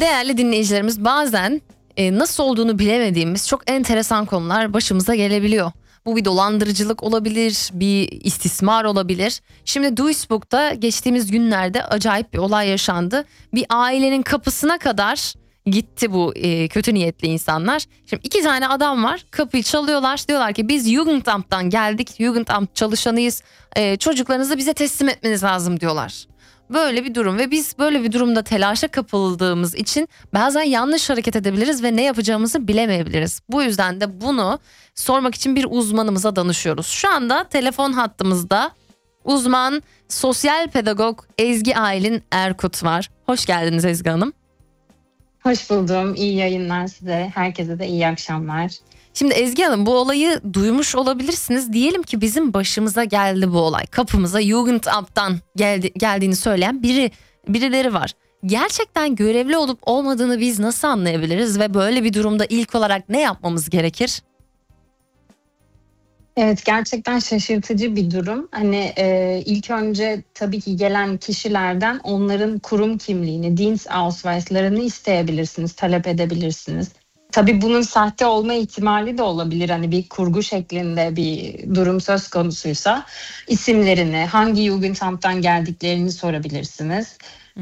Değerli dinleyicilerimiz, bazen nasıl olduğunu bilemediğimiz çok enteresan konular başımıza gelebiliyor. Bu bir dolandırıcılık olabilir, bir istismar olabilir. Şimdi Duisburg'da geçtiğimiz günlerde acayip bir olay yaşandı. Bir ailenin kapısına kadar gitti bu kötü niyetli insanlar. Şimdi 2 tane adam var, kapıyı çalıyorlar. Diyorlar ki biz Jugendamt'tan geldik, Jugendamt çalışanıyız. Çocuklarınızı bize teslim etmeniz lazım diyorlar. Böyle bir durum ve biz böyle bir durumda telaşa kapıldığımız için bazen yanlış hareket edebiliriz ve ne yapacağımızı bilemeyebiliriz. Bu yüzden de bunu sormak için bir uzmanımıza danışıyoruz. Şu anda telefon hattımızda uzman sosyal pedagog Ezgi Aylin Erkut var. Hoş geldiniz Ezgi Hanım. Hoş buldum. İyi yayınlar size. Herkese de iyi akşamlar. Şimdi Ezgi Hanım, bu olayı duymuş olabilirsiniz. Diyelim ki bizim başımıza geldi bu olay. Kapımıza Jugendamt'tan geldiğini söyleyen birileri var. Gerçekten görevli olup olmadığını biz nasıl anlayabiliriz ve böyle bir durumda ilk olarak ne yapmamız gerekir? Evet, gerçekten şaşırtıcı bir durum. İlk önce tabii ki gelen kişilerden onların kurum kimliğini, Dienstausweis'larını isteyebilirsiniz, talep edebilirsiniz. Tabii bunun sahte olma ihtimali de olabilir. Hani bir kurgu şeklinde bir durum söz konusuysa isimlerini, hangi Jugendamt'tan geldiklerini sorabilirsiniz.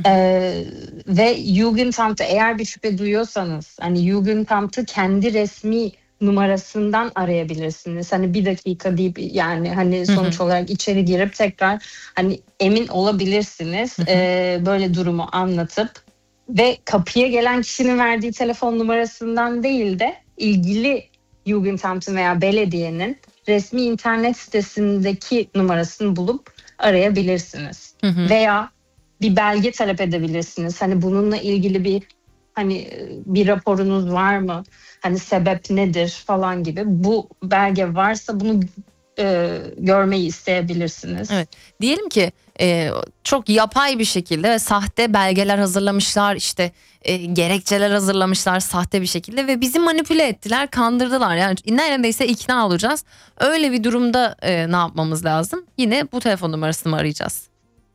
Ve Jugendamt'ta eğer bir şüphe duyuyorsanız hani Jugendamt'ı kendi resmi numarasından arayabilirsiniz. Hani bir dakika deyip yani hani sonuç olarak içeri girip tekrar hani emin olabilirsiniz. Böyle durumu anlatıp ve kapıya gelen kişinin verdiği telefon numarasından değil de ilgili Jugendamt'ın veya belediyenin resmi internet sitesindeki numarasını bulup arayabilirsiniz. Veya bir belge talep edebilirsiniz. Hani bununla ilgili bir raporunuz var mı? Hani sebep nedir falan gibi. Bu belge varsa bunu görmeyi isteyebilirsiniz. Evet. Diyelim ki çok yapay bir şekilde sahte belgeler hazırlamışlar, işte gerekçeler hazırlamışlar sahte bir şekilde ve bizi manipüle ettiler, kandırdılar. Yani neredeyse ikna olacağız. Öyle bir durumda ne yapmamız lazım? Yine bu telefon numarasını mı arayacağız?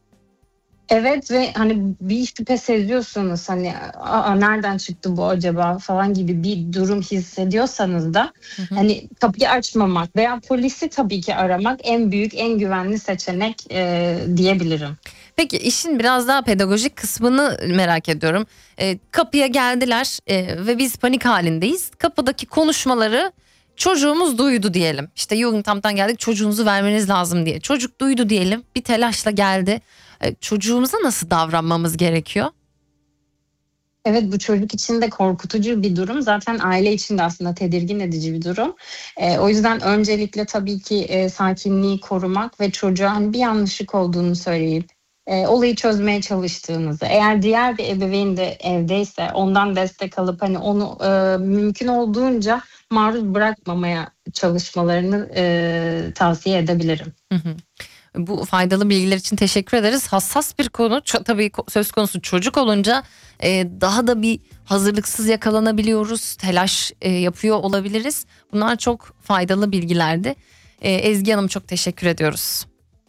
Evet ve hani bir şüphe seziyorsanız hani nereden çıktı bu acaba falan gibi bir durum hissediyorsanız da hani kapıyı açmamak veya polisi tabii ki aramak en büyük, en güvenli seçenek diyebilirim. Peki işin biraz daha pedagojik kısmını merak ediyorum. Kapıya geldiler ve biz panik halindeyiz. Kapıdaki konuşmaları çocuğumuz duydu diyelim. İşte Jugendamt'tan geldik, çocuğunuzu vermeniz lazım diye. Çocuk duydu diyelim, bir telaşla geldi. Çocuğumuza nasıl davranmamız gerekiyor? Evet, bu çocuk için de korkutucu bir durum. Zaten aile için de aslında tedirgin edici bir durum. O yüzden öncelikle tabii ki sakinliği korumak ve çocuğa hani bir yanlışlık olduğunu söyleyip olayı çözmeye çalıştığınızı, eğer diğer bir ebeveyn de evdeyse ondan destek alıp hani onu mümkün olduğunca maruz bırakmamaya çalışmalarını tavsiye edebilirim. Bu faydalı bilgiler için teşekkür ederiz. Hassas bir konu. Tabii söz konusu çocuk olunca daha da bir hazırlıksız yakalanabiliyoruz. Telaş yapıyor olabiliriz. Bunlar çok faydalı bilgilerdi. Ezgi Hanım, çok teşekkür ediyoruz.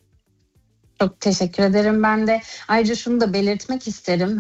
Çok teşekkür ederim ben de. Ayrıca şunu da belirtmek isterim.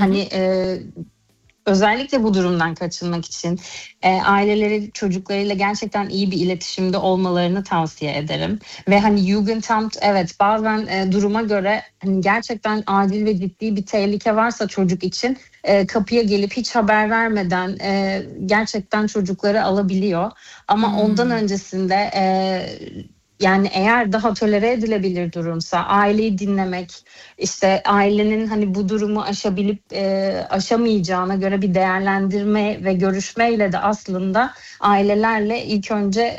Özellikle bu durumdan kaçınmak için aileleri çocuklarıyla gerçekten iyi bir iletişimde olmalarını tavsiye ederim. Ve hani Jugendamt evet bazen duruma göre hani gerçekten adil ve ciddi bir tehlike varsa çocuk için kapıya gelip hiç haber vermeden gerçekten çocukları alabiliyor. Ama ondan öncesinde yani eğer daha tolere edilebilir durumsa aileyi dinlemek, işte ailenin hani bu durumu aşabilip aşamayacağına göre bir değerlendirme ve görüşmeyle de aslında ailelerle ilk önce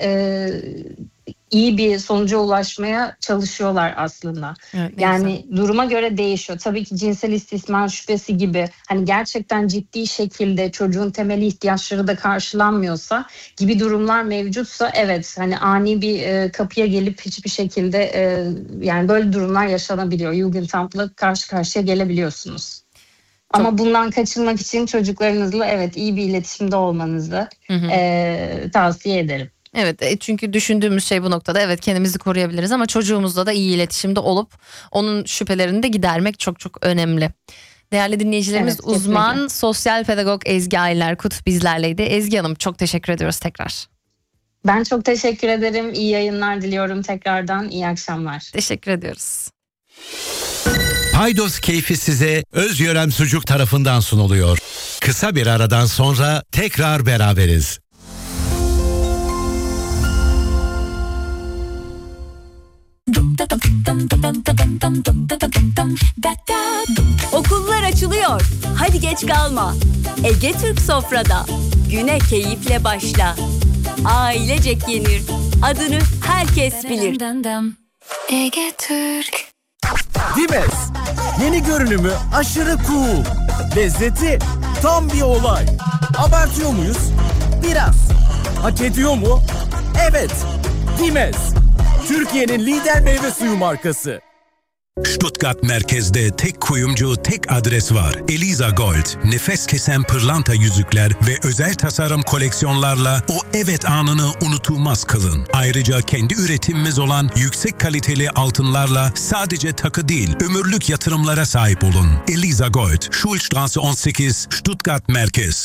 iyi bir sonuca ulaşmaya çalışıyorlar aslında. Evet, yani duruma göre değişiyor. Tabii ki cinsel istismar şüphesi gibi hani gerçekten ciddi şekilde çocuğun temel ihtiyaçları da karşılanmıyorsa gibi durumlar mevcutsa evet hani ani bir kapıya gelip hiçbir şekilde yani böyle durumlar yaşanabiliyor. Jugendamt'la karşı karşıya gelebiliyorsunuz. Ama bundan kaçınmak için çocuklarınızla evet iyi bir iletişimde olmanızı tavsiye ederim. Evet, çünkü düşündüğümüz şey bu noktada, evet kendimizi koruyabiliriz ama çocuğumuzla da iyi iletişimde olup onun şüphelerini de gidermek çok çok önemli. Değerli dinleyicilerimiz, Evet, kesinlikle. uzman sosyal pedagog Ezgi Aylar-Kut bizlerleydi. Ezgi Hanım, çok teşekkür ediyoruz tekrar. Ben çok teşekkür ederim. İyi yayınlar diliyorum tekrardan. İyi akşamlar. Teşekkür ediyoruz. Paydos keyfi size Özyörem Sucuk tarafından sunuluyor. Kısa bir aradan sonra tekrar beraberiz. Okullar açılıyor. Hadi geç kalma. Ege Türk sofrada. Güne keyifle başla. Ailecek yenir. Adını herkes bilir. Ege Türk. Dimes, yeni görünümü aşırı cool. Lezzeti tam bir olay. Abartıyor muyuz? Biraz. Hak ediyor mu? Evet. Dimes, Türkiye'nin lider meyve suyu markası. Stuttgart merkezde tek kuyumcu, tek adres var. Eliza Gold, nefes kesen pırlanta yüzükler ve özel tasarım koleksiyonlarla o evet anını unutulmaz kılın. Ayrıca kendi üretimimiz olan yüksek kaliteli altınlarla sadece takı değil, ömürlük yatırımlara sahip olun. Eliza Gold, Schulstraße 18, Stuttgart Merkez.